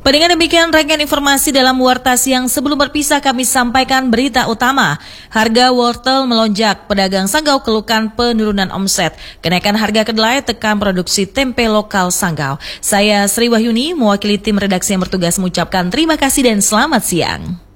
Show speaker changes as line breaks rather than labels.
Dengan demikian rangkaian informasi dalam Warta Siang. Sebelum berpisah kami sampaikan berita utama. Harga wortel melonjak, pedagang Sanggau keluhkan penurunan omset. Kenaikan harga kedelai tekan produksi tempe lokal Sanggau. Saya Sri Wahyuni, mewakili tim redaksi yang bertugas mengucapkan terima kasih dan selamat siang.